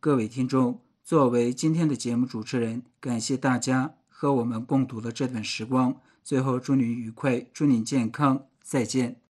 各位听众，作为今天的节目主持人，感谢大家和我们共度了这段时光。最后祝你愉快，祝你健康，再见。